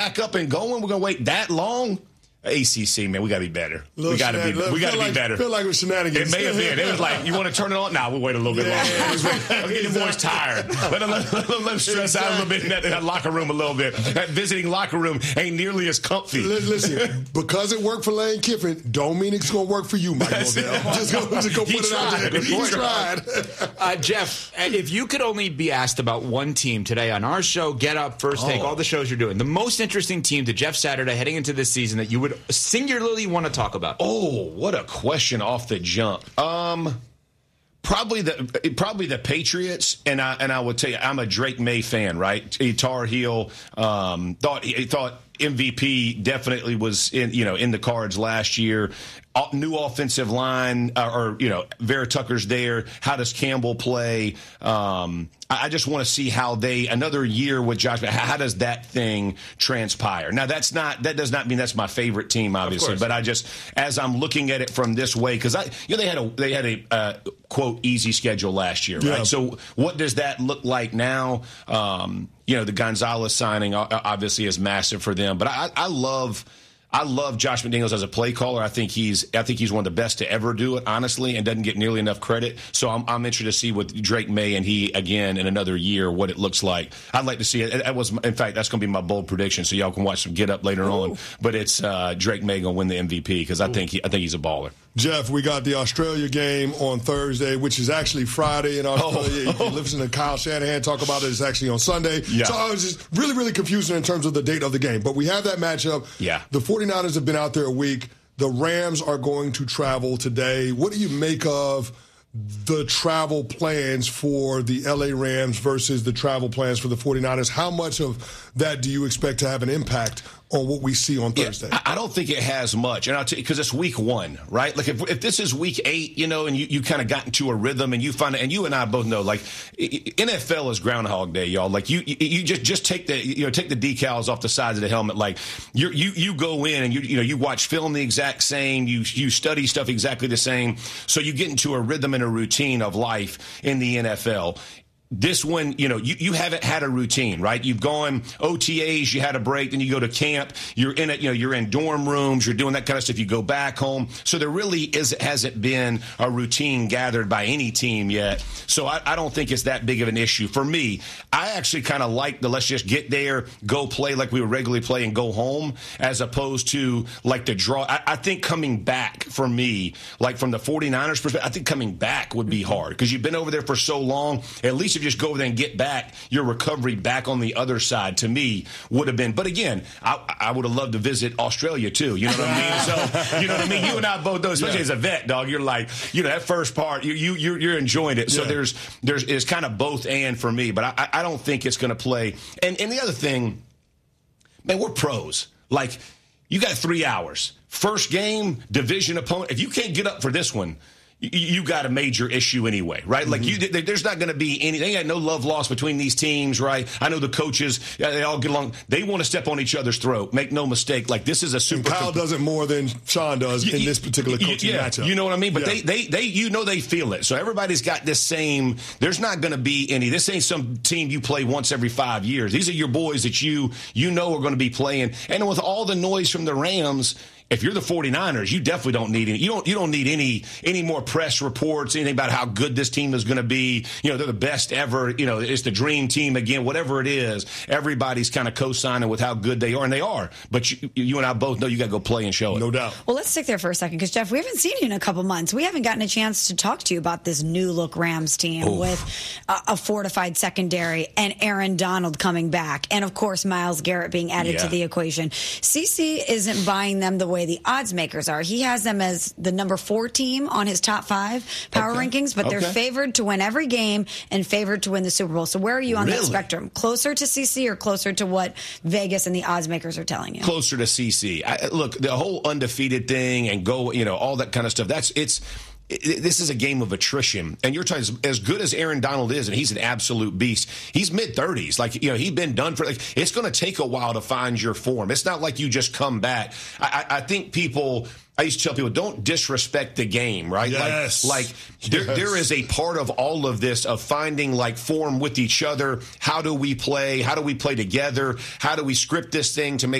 back up and going? We're going to wait that long? ACC, man, we got to be better. We got to be better. I feel like it was shenanigans. It may have been. It was like, you want to turn it on? Nah, we'll wait a little bit longer. I'm getting the boys tired. Let them stress out a little bit in that locker room a little bit. That visiting locker room ain't nearly as comfy. Listen, because it worked for Lane Kiffin, don't mean it's going to work for you, Mike Norvell. Just go put it out there. He tried. Jeff, if you could only be asked about one team today on our show, Get Up, First Take, all the shows you're doing, the most interesting team to Jeff Saturday heading into this season that you would singularly want to talk about? Oh, what a question off the jump. Probably the Patriots, and I would tell you, I'm a Drake May fan, right? Tar Heel, thought MVP definitely was in the cards last year. New offensive line, Vera Tucker's there. How does Campbell play? I just want to see how another year with Josh. How does that thing transpire? Now that does not mean that's my favorite team, obviously, but as I'm looking at it from this way, because they had a quote easy schedule last year, right? So what does that look like now? The Gonzalez signing obviously is massive for them, but I love Josh McDaniels as a play caller. I think he's one of the best to ever do it, honestly, and doesn't get nearly enough credit. So I'm interested to see with Drake May and he again in another year what it looks like. I'd like to see it. In fact, that's going to be my bold prediction. So y'all can watch some Get Up later on. But it's Drake May going to win the MVP because I think he's a baller. Jeff, we got the Australia game on Thursday, which is actually Friday in Australia. You can listen to Kyle Shanahan talk about it. It's actually on Sunday. Yeah. So I was just really, really confusing in terms of the date of the game. But we have that matchup. Yeah. The 49ers have been out there a week. The Rams are going to travel today. What do you make of the travel plans for the L.A. Rams versus the travel plans for the 49ers? How much of that do you expect to have an impact on what we see on Thursday? I don't think it has much. And I'll tell you, because it's week 1, right? Like if this is week 8, and you kind of got into a rhythm and you find it, and you and I both know, like NFL is Groundhog Day, y'all. Like you just take the decals off the sides of the helmet. Like you go in and you watch film the exact same, you study stuff exactly the same. So you get into a rhythm and a routine of life in the NFL. This one, you haven't had a routine, right? You've gone OTAs, you had a break, then you go to camp, you're in it, you're in dorm rooms, you're doing that kind of stuff, you go back home. So there really hasn't been a routine gathered by any team yet. So I don't think it's that big of an issue. For me, I actually kind of like let's just get there, go play like we would regularly play and go home, as opposed to like the draw. I think coming back for me, like from the 49ers perspective, I think coming back would be hard because you've been over there for so long. At least if you just go over there and get back, your recovery back on the other side, to me, would have been. But again, I would have loved to visit Australia too. You know what I mean? So, you know what I mean? You and I both know, especially as a vet, dog, you're like, that first part, you're enjoying it. So there's kind of both and for me. But I don't think it's going to play. And the other thing, man, we're pros. Like, you got 3 hours. First game, division opponent. If you can't get up for this one, you got a major issue anyway, right? Like there's not going to be they got no love lost between these teams, right? I know the coaches, they all get along. They want to step on each other's throat. Make no mistake. Like this is a super. And Kyle does it more than Sean does in this particular coaching matchup. You know what I mean? But they feel it. So everybody's got this same. There's not going to be any. This ain't some team you play once every 5 years. These are your boys that you know are going to be playing. And with all the noise from the Rams, if you're the 49ers, you definitely don't need any. You don't need any more press reports, anything about how good this team is going to be. They're the best ever. It's the dream team again. Whatever it is, everybody's kind of co-signing with how good they are, and they are. But you and I both know you got to go play and show it. No doubt. Well, let's stick there for a second because Jeff, we haven't seen you in a couple months. We haven't gotten a chance to talk to you about this new look Rams team with a fortified secondary and Aaron Donald coming back, and of course Myles Garrett being added to the equation. CC isn't buying them the way the odds makers are. He has them as the number 4 team on his top 5 power rankings, but they're favored to win every game and favored to win the Super Bowl. So where are you on that spectrum? Closer to CC or closer to what Vegas and the odds makers are telling you? Closer to CC. Look, the whole undefeated thing and all that kind of stuff, this is a game of attrition. And you're talking as good as Aaron Donald is, and he's an absolute beast. He's mid-30s. Like, he's been done for, it's going to take a while to find your form. It's not like you just come back. I think I used to tell people, don't disrespect the game, right? Yes. There is a part of all of this of finding form with each other. How do we play? How do we play together? How do we script this thing to make